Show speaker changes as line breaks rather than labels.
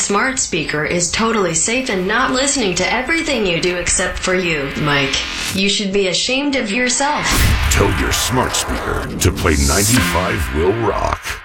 smart speaker is totally safe and not listening to everything you do except for you, Mike. You should be ashamed of yourself.
Tell your smart speaker to play 95 Will Rock.